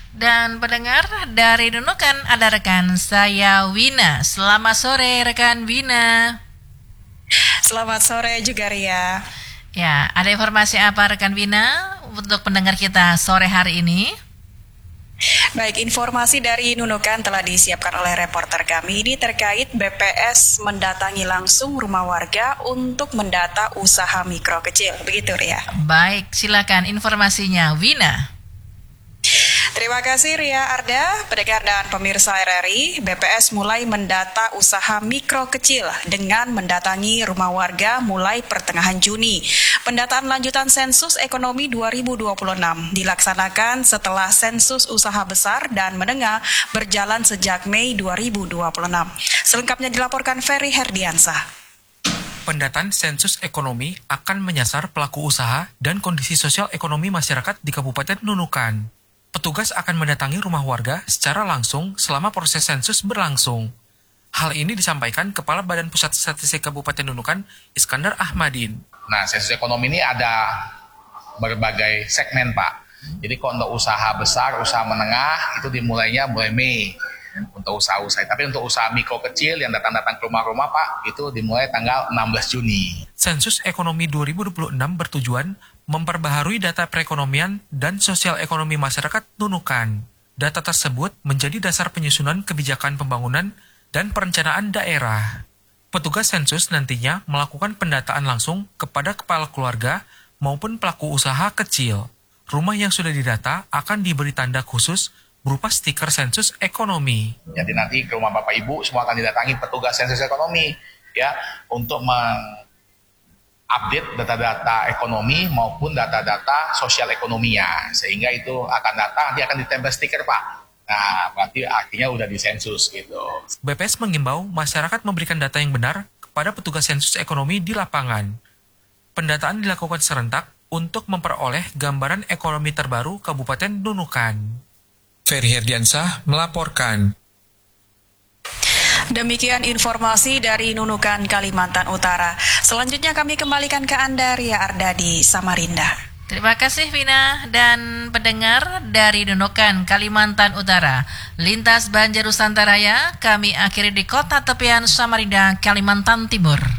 Dan pendengar dari Nunukan ada rekan saya Wina. Selamat sore rekan Wina. Selamat sore juga Ria. Ya, ada informasi apa rekan Wina untuk pendengar kita sore hari ini? Baik, informasi dari Nunukan telah disiapkan oleh reporter kami. Ini terkait BPS mendatangi langsung rumah warga untuk mendata usaha mikro kecil. Begitu Ria. Baik, silakan informasinya Wina. Terima kasih Ria Arda, pendengar dan pemirsa RRI. BPS mulai mendata usaha mikro kecil dengan mendatangi rumah warga mulai pertengahan Juni. Pendataan lanjutan sensus ekonomi 2026 dilaksanakan setelah sensus usaha besar dan menengah berjalan sejak Mei 2026. Selengkapnya dilaporkan Ferry Herdiansah. Pendataan sensus ekonomi akan menyasar pelaku usaha dan kondisi sosial ekonomi masyarakat di Kabupaten Nunukan. Petugas akan mendatangi rumah warga secara langsung selama proses sensus berlangsung. Hal ini disampaikan Kepala Badan Pusat Statistik Kabupaten Nunukan, Iskandar Ahmadin. Nah, sensus ekonomi ini ada berbagai segmen, Pak. Jadi kalau untuk usaha besar, usaha menengah, itu dimulainya mulai Mei untuk usaha-usaha. Tapi untuk usaha mikro kecil yang datang-datang ke rumah-rumah, Pak, itu dimulai tanggal 16 Juni. Sensus ekonomi 2026 bertujuan memperbaharui data perekonomian dan sosial ekonomi masyarakat Nunukan. Data tersebut menjadi dasar penyusunan kebijakan pembangunan dan perencanaan daerah. Petugas sensus nantinya melakukan pendataan langsung kepada kepala keluarga maupun pelaku usaha kecil. Rumah yang sudah didata akan diberi tanda khusus berupa stiker sensus ekonomi. Jadi nanti ke rumah Bapak Ibu semua akan didatangi petugas sensus ekonomi ya untuk update data-data ekonomi maupun data-data sosial ekonominya, sehingga itu akan nanti akan ditempel stiker Pak. Nah, berarti artinya udah disensus gitu. BPS mengimbau masyarakat memberikan data yang benar kepada petugas sensus ekonomi di lapangan. Pendataan dilakukan serentak untuk memperoleh gambaran ekonomi terbaru Kabupaten Nunukan. Ferry Herdiansah melaporkan. Demikian informasi dari Nunukan, Kalimantan Utara. Selanjutnya kami kembalikan ke Anda, Ria Arda di Samarinda. Terima kasih Vina dan pendengar dari Nunukan, Kalimantan Utara. Lintas Banjar Nusantara, kami akhiri di kota tepian Samarinda, Kalimantan Timur.